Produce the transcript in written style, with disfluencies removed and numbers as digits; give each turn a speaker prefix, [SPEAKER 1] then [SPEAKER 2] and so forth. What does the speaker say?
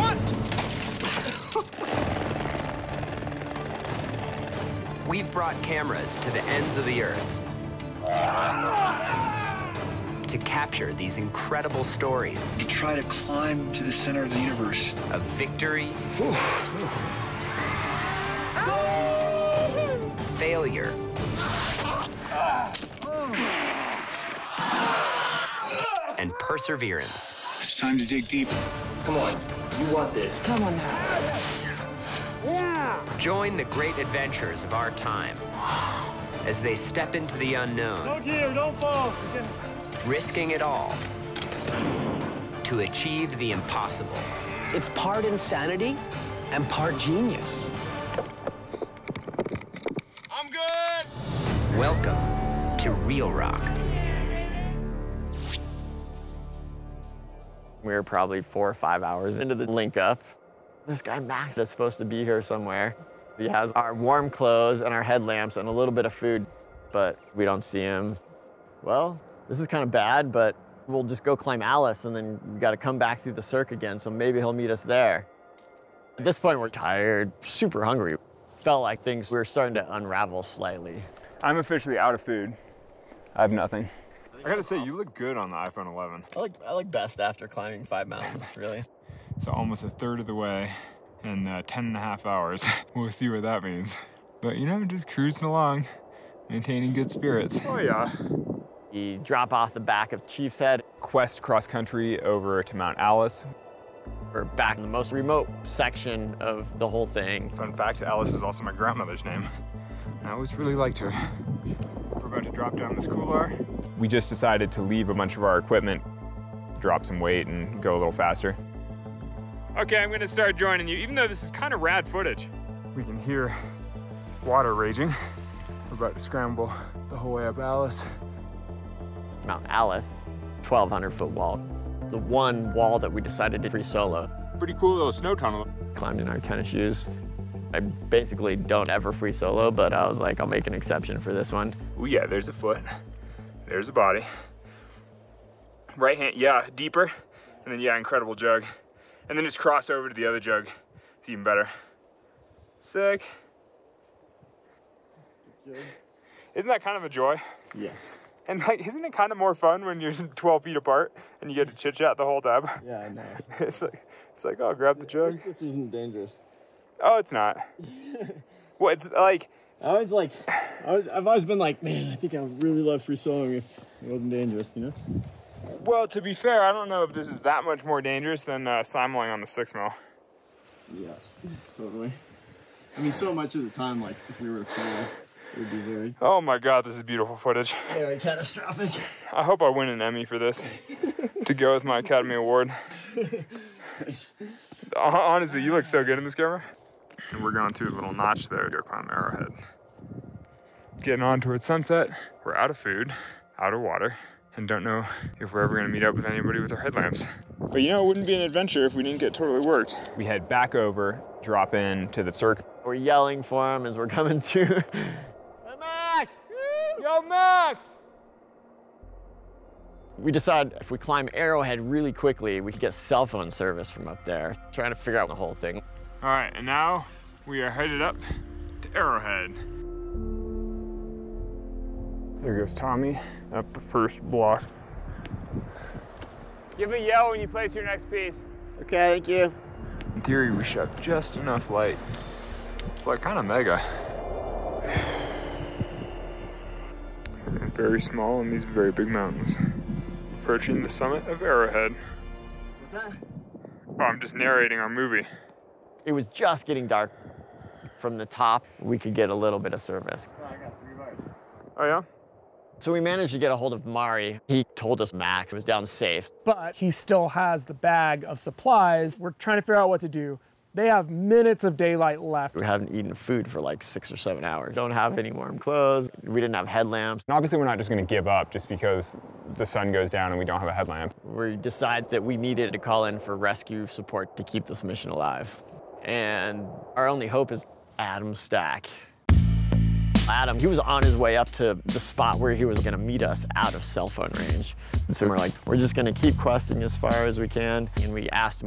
[SPEAKER 1] on!
[SPEAKER 2] We've brought cameras to the ends of the earth to capture these incredible stories
[SPEAKER 3] You try to climb to the center of the universe.
[SPEAKER 2] of victory, failure, and perseverance.
[SPEAKER 3] It's time to dig deep.
[SPEAKER 4] Come on, you want this. Come on now.
[SPEAKER 2] Join the great adventures of our time as they step into the unknown,
[SPEAKER 5] No gear, don't fall.
[SPEAKER 2] risking it all to achieve the impossible.
[SPEAKER 4] It's part insanity and part genius.
[SPEAKER 1] I'm good!
[SPEAKER 2] Welcome to Real Rock.
[SPEAKER 6] We were probably 4 or 5 hours into the link up. This guy Max is supposed to be here somewhere. He has our warm clothes and our headlamps and a little bit of food, but we don't see him. Well, this is kind of bad, but we'll just go climb Alice and then we got to come back through the cirque again, so maybe he'll meet us there. At this point, we're tired, super hungry. Felt like things were starting to unravel slightly.
[SPEAKER 7] I'm officially out of food. I have nothing. I gotta say, you look good on the iPhone 11.
[SPEAKER 6] I like best after climbing 5 mountains, really.
[SPEAKER 7] So almost a third of the way in 10.5 hours. We'll see what that means. But you know, just cruising along, maintaining good spirits. Oh yeah.
[SPEAKER 6] We drop off the back of Chief's Head.
[SPEAKER 7] Quest cross country over to Mount Alice.
[SPEAKER 6] We're back in the most remote section of the whole thing.
[SPEAKER 7] Fun fact, Alice is also my grandmother's name. I always really liked her. We're about to drop down this couloir. We just decided to leave a bunch of our equipment, drop some weight, and go a little faster. Okay, I'm gonna start joining you, even though this is kind of rad footage. We can hear water raging. We're about to scramble the whole way up Alice.
[SPEAKER 6] Mount Alice, 1,200-foot wall. The one wall that we decided to free solo.
[SPEAKER 7] Pretty cool little snow tunnel.
[SPEAKER 6] Climbed in our tennis shoes. I basically don't ever free solo, but I was like, I'll make an exception for this one.
[SPEAKER 7] Oh yeah, there's a foot. There's a body. Right hand, yeah, deeper. And then yeah, incredible jug. And then just cross over to the other jug. It's even better. Sick. Isn't that kind of a joy?
[SPEAKER 6] Yes.
[SPEAKER 7] And like, isn't it kind of more fun when you're 12 feet apart and you get to chit chat the whole time?
[SPEAKER 6] Yeah, I know.
[SPEAKER 7] It's like, oh, grab the jug.
[SPEAKER 6] This isn't dangerous.
[SPEAKER 7] Oh, it's not. Well, it's like,
[SPEAKER 6] I've always been like, man, I think I would really love free soloing if it wasn't dangerous, you know?
[SPEAKER 7] well, to be fair, I don't know if this is that much more dangerous than simoling on the 6 mil.
[SPEAKER 6] Yeah, totally. I mean, so much of the time, like, if we were to fail, it would be very...
[SPEAKER 7] Oh my God, this is beautiful footage.
[SPEAKER 6] Very catastrophic.
[SPEAKER 7] I hope I win an Emmy for this to go with my Academy Award.
[SPEAKER 6] Nice.
[SPEAKER 7] Honestly, you look so good in this camera. And we're going through a little notch there to go climb Arrowhead. Getting on towards sunset. We're out of food, out of water, and don't know if we're ever gonna meet up with anybody with our headlamps. But you know, it wouldn't be an adventure if we didn't get totally worked. We head back over, drop in to the cirque.
[SPEAKER 6] We're yelling for him as we're coming through. Hey, Max!
[SPEAKER 7] Yo, Max!
[SPEAKER 6] We decided if we climb Arrowhead really quickly, we could get cell phone service from up there, trying to figure out the whole thing.
[SPEAKER 7] All right, and now we are headed up to Arrowhead. There goes Tommy up the first block. Give a yell when you place your next piece.
[SPEAKER 6] Okay, thank you.
[SPEAKER 7] In theory, we should have just enough light. It's like kind of mega. And very small in these very big mountains. Approaching the summit of Arrowhead.
[SPEAKER 6] What's that?
[SPEAKER 7] Oh, I'm just narrating our movie.
[SPEAKER 6] It was just getting dark. From the top, we could get a little bit of service.
[SPEAKER 5] I got 3 bars.
[SPEAKER 7] Oh yeah?
[SPEAKER 6] So we managed to get a hold of Mari. He told us Max was down safe.
[SPEAKER 5] But he still has the bag of supplies. We're trying to figure out what to do. They have minutes of daylight left.
[SPEAKER 6] We haven't eaten food for like 6 or 7 hours. Don't have any warm clothes. We didn't have headlamps.
[SPEAKER 7] And obviously, we're not just going to give up just because the sun goes down and we don't have a headlamp.
[SPEAKER 6] We decided that we needed to call in for rescue support to keep this mission alive. And our only hope is Adam Stack. Adam, he was on his way up to the spot where he was gonna meet us out of cell phone range. And so we're like, we're just gonna keep questing as far as we can. And we asked him